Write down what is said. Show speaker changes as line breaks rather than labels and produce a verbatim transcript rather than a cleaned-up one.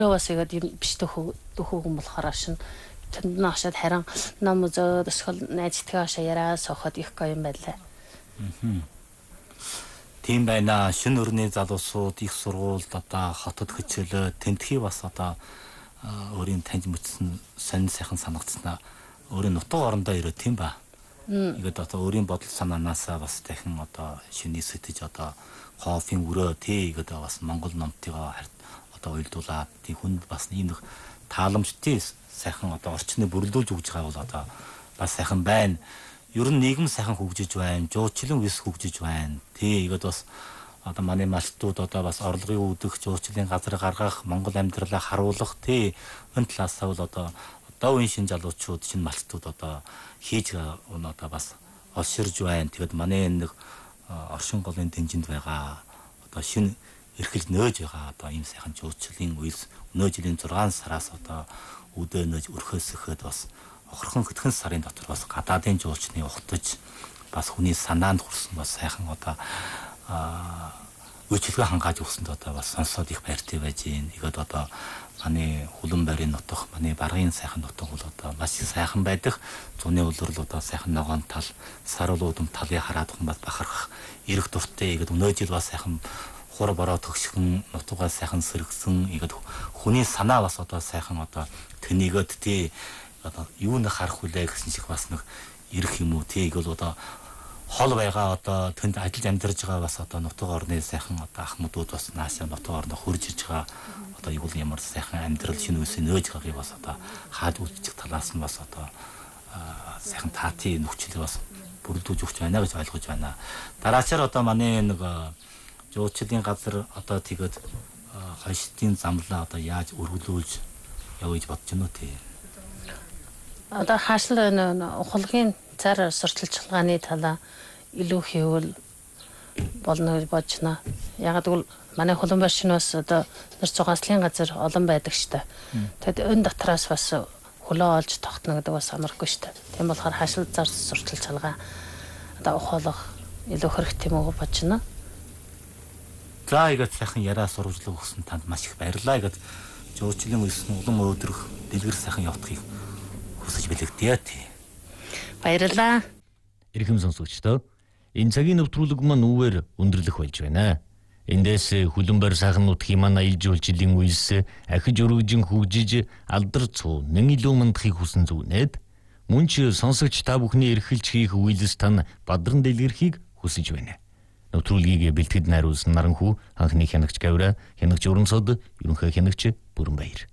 бас игээд юм биш төхөө төхөөгөн болохоор шин тэнд наашаад харин ном зөө төсгөл найзтайгаа шаяараа сохоод их гоё юм байлаа.
Тийм байна. Шин өрний залуусууд их сургуульд одоо хотод хичээлээ тентхий бас одоо өөрийн таньж мэдсэн сонин сайхан санагдсанаа өөрийн нутаг орондоо ирээ тийм ба. Игээд одоо өөрийн бодол санаанаасаа бас дахин одоо шиний сэтэж одоо кофеин өрөө тий игээд бас Монгол номтойгоо одоо уйлдуулаад тий хүнд бас ийм нэг тааламжтай сайхан одоо орчныг бүрэлдүүлж өгж байгаа бол одоо бас сайхан байна. Ер нь нийгэм сайхан хөгжиж байна. Жуучлан вис хөгжиж байна. Тий игээд бас одоо манай малчтууд одоо бас орлогын үүдэх, жуучлалын газар гаргах, Монгол амьдралаа харуулах тий энэ талаасаа бол одоо одоо үеийн шинэ залуучууд, шинэ малчтууд одоо хийж байгаа нь одоо бас олширж байна. Тэгээд манай энэ нэг оршин голын дэнжинд байгаа одоо шинэ эрхэлж нөөж байгаа одоо ийм сайхан жуучлалын үйлс өнөө жилийн зургаан сараас одоо үдээ нөөж өрхөөсөхөд бас охорхон хэдхэн сарын дотор бас гадаадын жуулчны ухтаж бас хүний санаанд хүрсэн бас сайхан одоо үйлчлэгээ хангааж өгсөнд одоо бас сонсоод их баяртай байж гин. Игээд одоо манай Хүлэн байрын нутах, манай Баргын сайхан нутаг бол одоо маш сайхан байдаг. Зуны улирал одоо сайхан ногоон тал, сар улуудам талыг хараад хүн бас бахархах эрэх дуртай. Игээд өнөө жил бас сайхан хур бороо төгшгөн нутгаа сайхан сэргсэн. Игээд хүний санаа бас одоо сайхан одоо тэнийгэд тий одоо юу нэг харах хүлээ гэсэн шиг бас нэг эрэх юм уу тий игээл одоо хол байгаа одоо тэнд ажиллаж амьдарч байгаа бас одоо нутаг орны сайхан одоо ахмадууд бас наашаа нутаг орно хурж иж байгаа одоо юу ямар сайхан амьдрал шинэ үсээ нөөж байгааг бас одоо хааж үзчих талаас нь бас одоо сайхан таатын нөхцөл бас бүрдүүлж өгч байна гэж ойлгож байна. Дараачаар одоо манай нэг жуучлалын газар одоо тэгээд хойштын замлаа одоо яаж өргөлүүлж явъя гэж бодож байна уу тий.
Одоо хаашлаа ухалгын цаар сурталчилгааны талаа илүү хийвэл болно гэж бодож байна. Яг гэвэл манай Хүлэн байр шинэ бас одоо нар зугааслын газар олон байдаг штэ. Тэгэд энэ дотроос бас хөлөө олж тогтно гэдэг бас амархгүй штэ. Тийм болохоор хашил зар сурталчилгаа одоо ухаалах илүү хэрэгтэй юм уу бодож байна.
За игээд сайхан яраа сурвалжлага өгсөн танд маш их баярлалаа. Игээд жуучлалын үйлсэн улам өөдрөх дэлгэр сайхан явуулахыг хүсэж бэлэгдэе тий.
Баярлалаа.
Эрхэм сонсогчдоо энэ цагийн нэвтрүүлэг маань үүгээр өндөрлөх болж байна. Эндээс Хүлэн байр сайхан нутгийн маань аялал жуулчлалын үйлс ахиж өргөжин хөгжиж алдар цуунан илүү мандахыг хүсэн зүгнээд мөн ч сонсогч та бүхний эрхэлж хийх үйлс тань бадран дэлгэрхийг хүсэж байна. Нэвтрүүлгийг бэлтгэд найруулсан Наранхүү, анхны хянагч Гавра, хянагч Урамсод, ерөнхий хянагч Бүрэнбаяр.